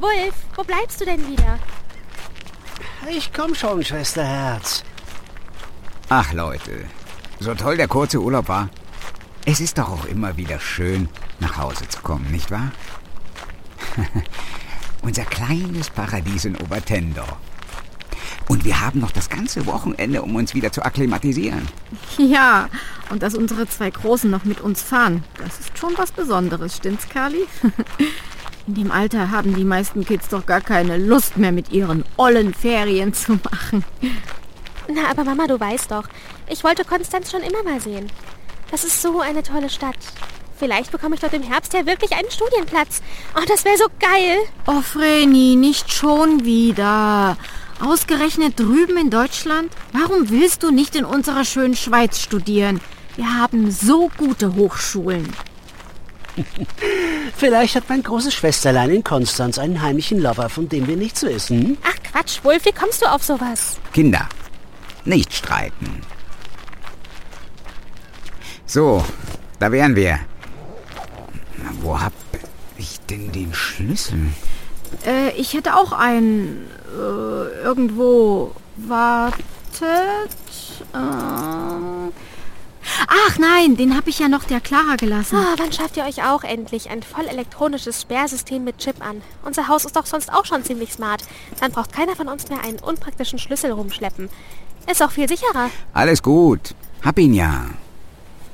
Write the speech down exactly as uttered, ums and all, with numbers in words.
Wulf, wo bleibst du denn wieder? Ich komm schon, Schwesterherz. Ach Leute, so toll der kurze Urlaub war. Es ist doch auch immer wieder schön, nach Hause zu kommen, nicht wahr? Unser kleines Paradies in Obertendorf. Und wir haben noch das ganze Wochenende, um uns wieder zu akklimatisieren. Ja, und dass unsere zwei Großen noch mit uns fahren, das ist schon was Besonderes, stimmt's, Carly? In dem Alter haben die meisten Kids doch gar keine Lust mehr, mit ihren ollen Ferien zu machen. Na, aber Mama, du weißt doch, ich wollte Konstanz schon immer mal sehen. Das ist so eine tolle Stadt. Vielleicht bekomme ich dort im Herbst ja wirklich einen Studienplatz. Oh, das wäre so geil. Oh, Vreni, nicht schon wieder. Ausgerechnet drüben in Deutschland? Warum willst du nicht in unserer schönen Schweiz studieren? Wir haben so gute Hochschulen. Vielleicht hat mein großes Schwesterlein in Konstanz einen heimlichen Lover, von dem wir nichts wissen. Ach Quatsch, Wulf, wie kommst du auf sowas? Kinder, nicht streiten. So, da wären wir. Wo hab ich denn den Schlüssel? Äh, ich hätte auch einen. Äh, irgendwo. Wartet. Äh. Ach nein, den habe ich ja noch der Clara gelassen. Oh, wann schafft ihr euch auch endlich ein voll elektronisches Sperrsystem mit Chip an? Unser Haus ist doch sonst auch schon ziemlich smart. Dann braucht keiner von uns mehr einen unpraktischen Schlüssel rumschleppen. Ist auch viel sicherer. Alles gut. Hab ihn ja.